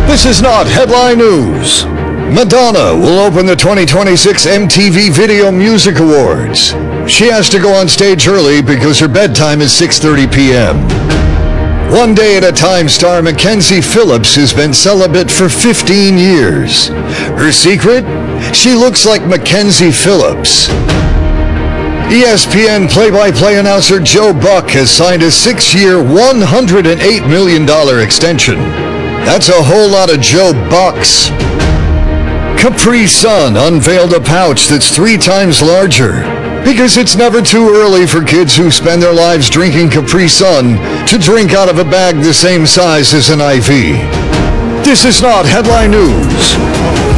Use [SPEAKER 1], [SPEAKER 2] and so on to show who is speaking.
[SPEAKER 1] This is not headline news. Madonna will open the 2026 MTV Video Music Awards. She has to go on stage early because her bedtime is 6:30 p.m. One Day at a Time star Mackenzie Phillips has been celibate for 15 years. Her secret? She looks like Mackenzie Phillips. ESPN play-by-play announcer Joe Buck has signed a 6-year, $108 million extension. That's a whole lot of Joe Bucks. Capri Sun unveiled a pouch that's 3 times larger because it's never too early for kids who spend their lives drinking Capri Sun to drink out of a bag the same size as an IV. This is not headline news.